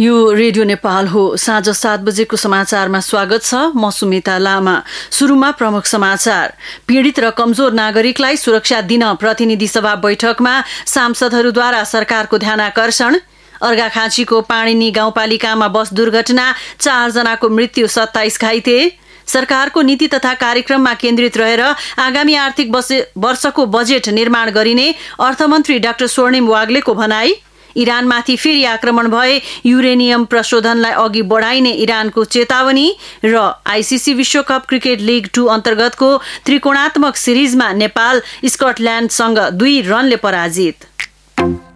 यो रेडियो नेपाल हो। साँझ 7 बजेको समाचारमा स्वागत छ। म सुमिता लामा। सुरुमा प्रमुख समाचार। पीडित र कमजोर नागरिकलाई सुरक्षा दिन प्रतिनिधि सभा बैठकमा सांसदहरूद्वारा सरकारको ध्यानाकर्षण। अर्घाखाँचीको पाणिनी गाउँपालिकामा बस दुर्घटना, 4 जनाको मृत्यु, 27 घाइते। सरकारको नीति तथा कार्यक्रममा केन्द्रित रहेर आगामी आर्थिक वर्षको बजेट निर्माण गरिने अर्थमन्त्री डाक्टर स्वर्णिम वाग्लेको भनाई। इरानमाथि फेरि आक्रमण भए युरेनियम प्रशोधनलाई अघि बढाइने इरानको चेतावनी। र आइसिसी विश्वकप क्रिकेट लिग 2 अन्तर्गतको त्रिकोणात्मक सिरिजमा नेपाल स्कटल्याण्डसँग 2 रनले पराजित।